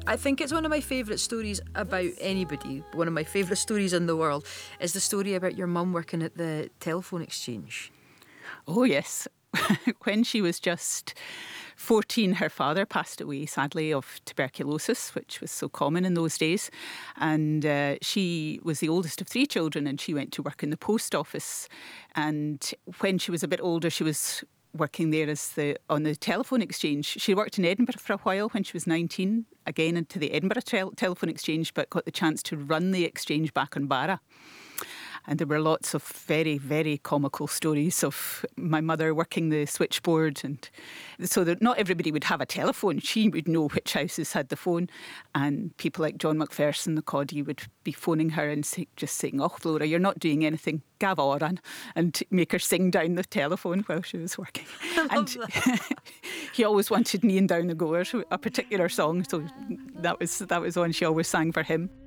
I think it's one of my favourite stories about anybody. One of my favourite stories in the world is the story about your mum working at the telephone exchange. Oh, yes. When she was just 14, her father passed away, sadly, of tuberculosis, which was so common in those days. And she was the oldest of 3 children, and she went to work in the post office. And when she was a bit older, she was working there on the telephone exchange. She worked in Edinburgh for a while when she was 19, again into the Edinburgh telephone exchange, but got the chance to run the exchange back on Barra. And there were lots of very, very comical stories of my mother working the switchboard. And so that not everybody would have a telephone. She would know which houses had the phone. And people like John McPherson, the Coddy, would be phoning her and just saying, "Oh, Flora, you're not doing anything. Gav on," and make her sing down the telephone while she was working. And he always wanted Kneeing Down the Goers, a particular song. So that was one she always sang for him.